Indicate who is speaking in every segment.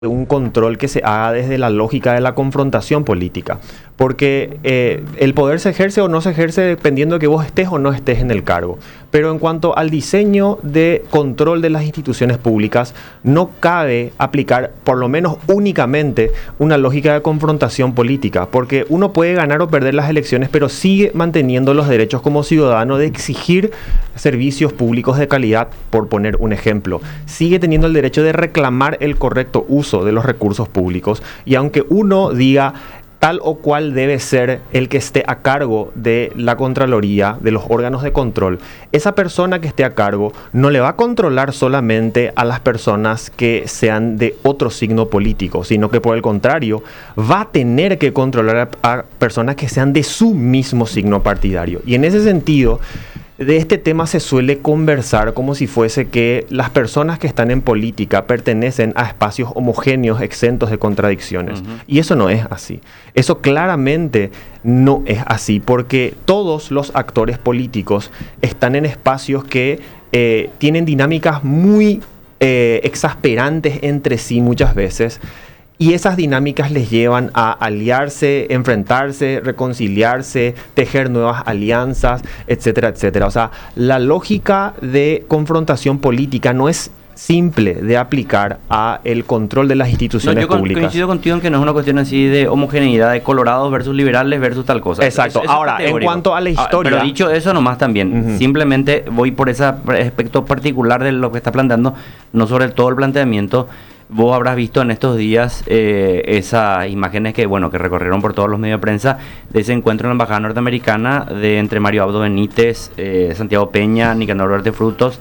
Speaker 1: un control que se haga desde la lógica de la confrontación política. Porque el poder se ejerce o no se ejerce dependiendo de que vos estés o no estés en el cargo. Pero en cuanto al diseño de control de las instituciones públicas, no cabe aplicar, por lo menos únicamente, una lógica de confrontación política. Porque uno puede ganar o perder las elecciones, pero sigue manteniendo los derechos como ciudadano de exigir servicios públicos de calidad, por poner un ejemplo. Sigue teniendo el derecho de reclamar el correcto uso de los recursos públicos. Y aunque uno diga tal o cual debe ser el que esté a cargo de la Contraloría, de los órganos de control, esa persona que esté a cargo no le va a controlar solamente a las personas que sean de otro signo político, sino que por el contrario va a tener que controlar a personas que sean de su mismo signo partidario. Y en ese sentido, de este tema se suele conversar como si fuese que las personas que están en política pertenecen a espacios homogéneos, exentos de contradicciones. Y eso no es así. Eso claramente no es así, porque todos los actores políticos están en espacios que tienen dinámicas muy exasperantes entre sí muchas veces. Y esas dinámicas les llevan a aliarse, enfrentarse, reconciliarse, tejer nuevas alianzas, etcétera, etcétera. O sea, la lógica de confrontación política no es simple de aplicar a el control de las instituciones públicas.
Speaker 2: Coincido contigo en que no es una cuestión así de homogeneidad de colorados versus liberales versus tal cosa.
Speaker 1: Exacto.
Speaker 2: Eso
Speaker 1: ahora, en cuanto a la historia...
Speaker 2: Pero dicho eso nomás también, simplemente voy por ese aspecto particular de lo que está planteando, no sobre todo el planteamiento. Vos habrás visto en estos días esas imágenes que recorrieron por todos los medios de prensa de ese encuentro en la embajada norteamericana entre Mario Abdo Benítez, Santiago Peña, Nicanor Duarte Frutos,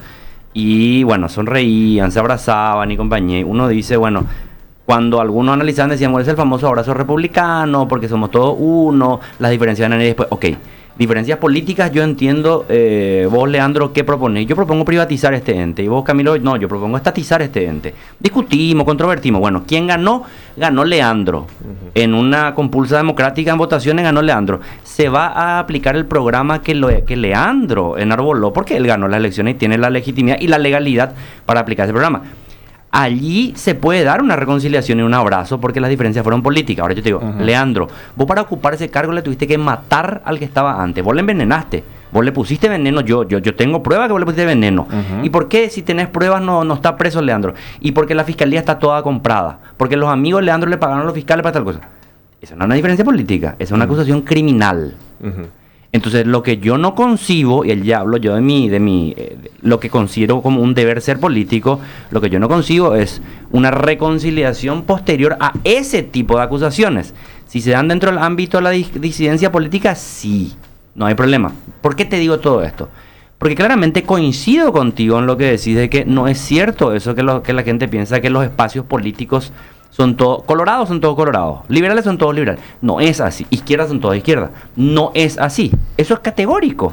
Speaker 2: y sonreían, se abrazaban y compañía. Y uno dice, cuando algunos analizaban decían, es el famoso abrazo republicano, porque somos todos uno, las diferencias van a ir después. Ok, diferencias políticas yo entiendo. Vos, Leandro, ¿qué proponés? Yo propongo privatizar este ente. Y vos, Camilo, no, yo propongo estatizar este ente. Discutimos, controvertimos. Bueno, ¿quién ganó? Ganó Leandro. En una compulsa democrática en votaciones ganó Leandro. Se va a aplicar el programa que Leandro enarboló, porque él ganó las elecciones y tiene la legitimidad y la legalidad para aplicar ese programa. Allí se puede dar una reconciliación y un abrazo porque las diferencias fueron políticas. Ahora yo te digo, Leandro, vos para ocupar ese cargo le tuviste que matar al que estaba antes. Vos le envenenaste, vos le pusiste veneno. Yo tengo pruebas que vos le pusiste veneno. ¿Y por qué si tenés pruebas no está preso Leandro? Y porque la fiscalía está toda comprada. Porque los amigos de Leandro le pagaron a los fiscales para tal cosa. Esa no es una diferencia política, esa es una acusación criminal. Entonces, lo que yo no concibo, y ya hablo yo de lo que considero como un deber ser político, lo que yo no concibo es una reconciliación posterior a ese tipo de acusaciones. Si se dan dentro del ámbito de la disidencia política, sí, no hay problema. ¿Por qué te digo todo esto? Porque claramente coincido contigo en lo que decís de que no es cierto eso que la gente piensa que los espacios políticos son todos colorados, liberales son todos liberales. No es así. Izquierdas son todas izquierdas. No es así. Eso es categórico,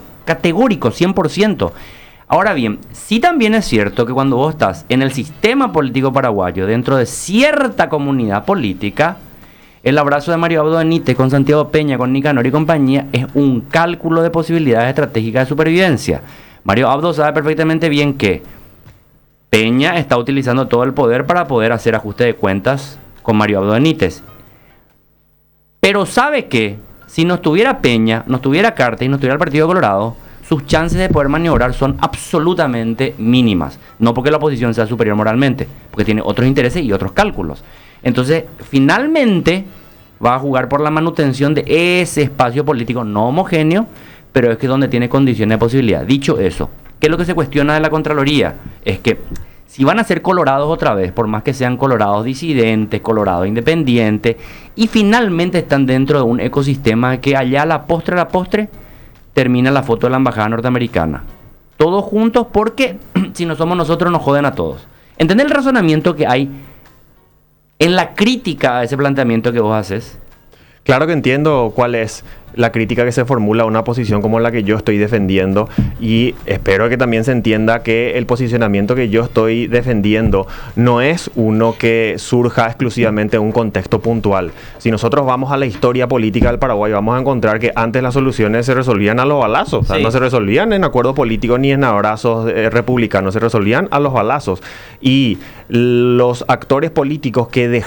Speaker 2: 100%. Ahora bien, sí también es cierto que cuando vos estás en el sistema político paraguayo, dentro de cierta comunidad política, el abrazo de Mario Abdo Benítez con Santiago Peña, con Nicanor y compañía, es un cálculo de posibilidades estratégicas de supervivencia. Mario Abdo sabe perfectamente bien que Peña está utilizando todo el poder para poder hacer ajuste de cuentas con Mario Abdo Benítez. Pero sabe que si no estuviera Peña, no estuviera Cartes y no estuviera el Partido Colorado, sus chances de poder maniobrar son absolutamente mínimas. No porque la oposición sea superior moralmente, porque tiene otros intereses y otros cálculos. Entonces, finalmente va a jugar por la manutención de ese espacio político no homogéneo, pero es que donde tiene condiciones de posibilidad. Dicho eso, ¿qué es lo que se cuestiona de la Contraloría? Es que si van a ser colorados otra vez, por más que sean colorados disidentes, colorados independientes, y finalmente están dentro de un ecosistema que allá a la postre, termina la foto de la embajada norteamericana. Todos juntos porque si no somos nosotros nos joden a todos. ¿Entendés el razonamiento que hay en la crítica a ese planteamiento que vos haces?
Speaker 1: Claro que entiendo cuál es la crítica que se formula a una posición como la que yo estoy defendiendo, y espero que también se entienda que el posicionamiento que yo estoy defendiendo no es uno que surja exclusivamente en un contexto puntual. Si nosotros vamos a la historia política del Paraguay, vamos a encontrar que antes las soluciones se resolvían a los balazos. Sí. O sea, no se resolvían en acuerdos políticos ni en abrazos republicanos, se resolvían a los balazos. Y los actores políticos que